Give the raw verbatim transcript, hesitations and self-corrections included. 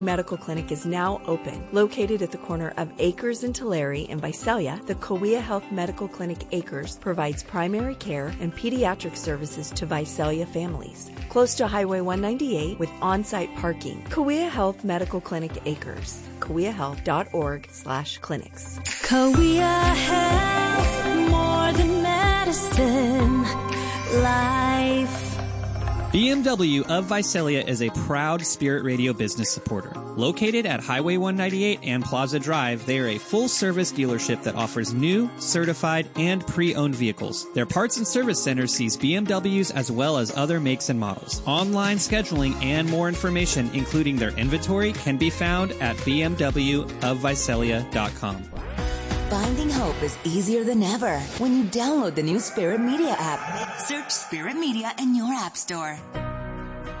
Medical Clinic is now open. Located at the corner of Acres and Tulare in Visalia, the Cahuilla Health Medical Clinic Acres provides primary care and pediatric services to Visalia families. Close to Highway one ninety-eight with on-site parking. Cahuilla Health Medical Clinic Acres. Cahuilla Health dot org slash clinics. Cahuilla Health, more than medicine, life. B M W of Visalia is a proud Spirit Radio business supporter. Located at Highway one ninety-eight and Plaza Drive, they are a full-service dealership that offers new, certified, and pre-owned vehicles. Their parts and service center sees B M Ws as well as other makes and models. Online scheduling and more information, including their inventory, can be found at b m w of visalia dot com. Finding hope is easier than ever when you download the new Spirit Media app. Search Spirit Media in your app store.